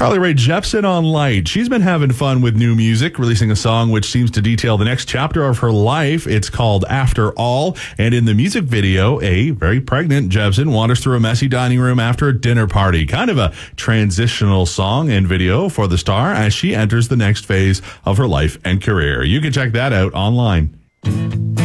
Carly Rae Jepsen on Light. She's been having fun with new music, releasing a song which seems to detail the next chapter of her life. It's called After All. And in the music video, a very pregnant Jepsen wanders through a messy dining room after a dinner party. Kind of a transitional song and video for the star as she enters the next phase of her life and career. You can check that out online.